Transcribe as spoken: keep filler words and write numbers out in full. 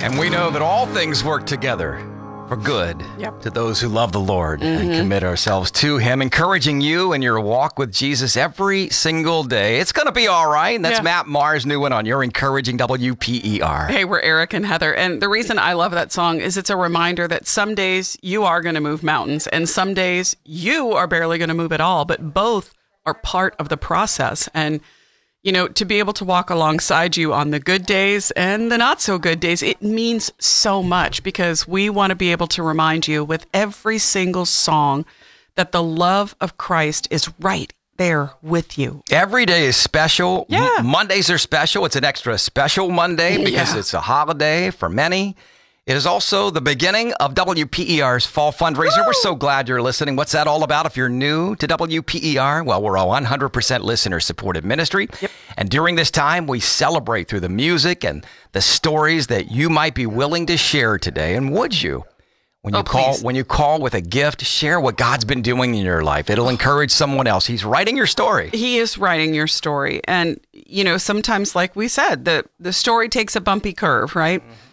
And we know that all things work together for good Yep. to those who love the Lord Mm-hmm. and commit ourselves to Him, encouraging you in your walk with Jesus every single day. It's going to be all right. And that's Yeah. Matt Maher's new one on Your Encouraging W P E R. Hey, we're Eric and Heather. And the reason I love that song is it's a reminder that some days you are going to move mountains and some days you are barely going to move at all, but both are part of the process. And, you know, to be able to walk alongside you on the good days and the not so good days, it means so much because we want to be able to remind you with every single song that the love of Christ is right there with you. Every day is special. Yeah. M- Mondays are special. It's an extra special Monday because Yeah. it's a holiday for many. It is also the beginning of W P E R's fall fundraiser. Woo! We're so glad you're listening. What's that all about? If you're new to W P E R, well, we're a one hundred percent listener-supported ministry. Yep. And during this time, we celebrate through the music and the stories that you might be willing to share today. And would you? When you Oh, call, please. when you call with a gift, share what God's been doing in your life. It'll encourage someone else. He's writing your story. He is writing your story. And, you know, sometimes, like we said, the, the story takes a bumpy curve, right?